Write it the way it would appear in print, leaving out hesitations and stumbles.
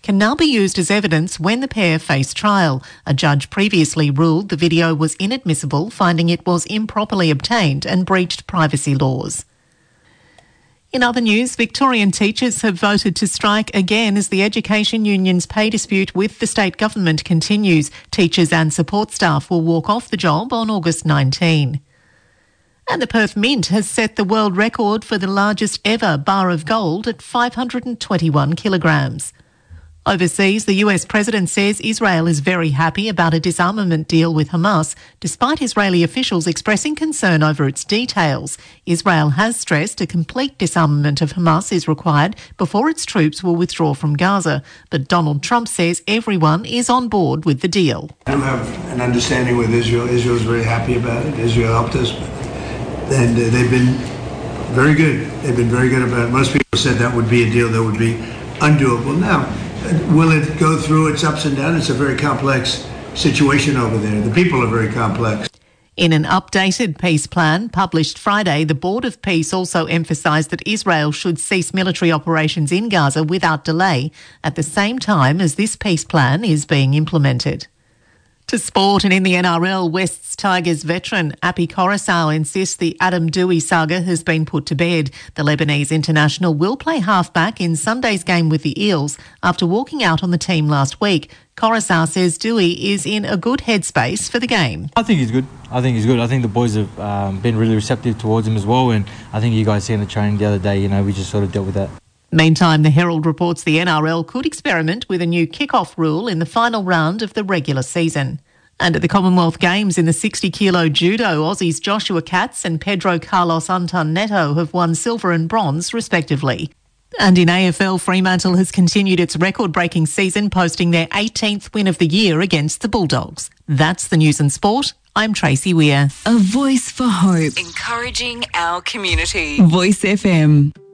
can now be used as evidence when the pair face trial. A judge previously ruled the video was inadmissible, finding it was improperly obtained and breached privacy laws. In other news, Victorian teachers have voted to strike again as the Education Union's pay dispute with the state government continues. Teachers and support staff will walk off the job on August 19. And the Perth Mint has set the world record for the largest ever bar of gold at 521 kilograms. Overseas, the US president says Israel is very happy about a disarmament deal with Hamas, despite Israeli officials expressing concern over its details. Israel has stressed a complete disarmament of Hamas is required before its troops will withdraw from Gaza. But Donald Trump says everyone is on board with the deal. I do have an understanding with Israel. Israel is very happy about it. Israel helped us, and they've been very good. They've been very good about it. Most people said that would be a deal that would be undoable. Now, will it go through its ups and downs? It's a very complex situation over there. The people are very complex. In an updated peace plan published Friday, the Board of Peace also emphasised that Israel should cease military operations in Gaza without delay at the same time as this peace plan is being implemented. To sport, and in the NRL, Wests Tigers veteran Api Coruscant insists the Adam Doueihi saga has been put to bed. The Lebanese international will play halfback in Sunday's game with the Eels after walking out on the team last week. Coruscant says Doueihi is in a good headspace for the game. I think he's good. I think the boys have been really receptive towards him as well, and I think you guys see in the training the other day, we just sort of dealt with that. Meantime, the Herald reports the NRL could experiment with a new kick-off rule in the final round of the regular season. And at the Commonwealth Games in the 60-kilo judo, Aussies Joshua Katz and Pedro Carlos Anton Neto have won silver and bronze, respectively. And in AFL, Fremantle has continued its record-breaking season, posting their 18th win of the year against the Bulldogs. That's the news and sport. I'm Tracy Weir. A voice for hope. Encouraging our community. Voice FM.